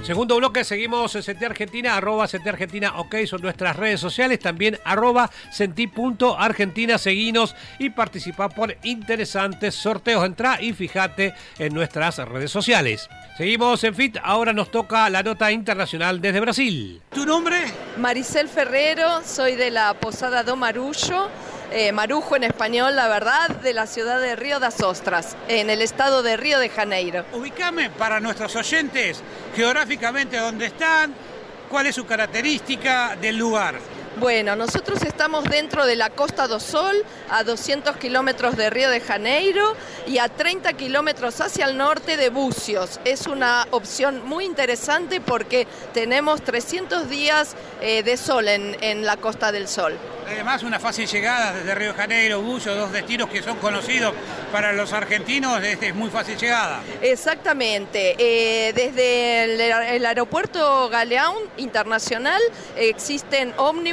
Segundo bloque, seguimos en CT Argentina, @CT Argentina, ok, son nuestras redes sociales, también @senti.argentina, seguinos y participá por interesantes sorteos. Entrá y fíjate en nuestras redes sociales. Seguimos en FIT, ahora nos toca la nota internacional desde Brasil. ¿Tu nombre? Maricel Ferrero, soy de la Posada do Marujo, Marujo en español, la verdad, de la ciudad de Río das Ostras, en el estado de Río de Janeiro. Ubicame para nuestros oyentes geográficamente dónde están, cuál es su característica del lugar. Bueno, nosotros estamos dentro de la Costa do Sol, a 200 kilómetros de Río de Janeiro y a 30 kilómetros hacia el norte de Búzios. Es una opción muy interesante porque tenemos 300 días de sol en la Costa del Sol. Además, una fácil llegada desde Río de Janeiro, Búzios, dos destinos que son conocidos para los argentinos, es muy fácil llegada. Exactamente. Desde el aeropuerto Galeão Internacional existen ómnibus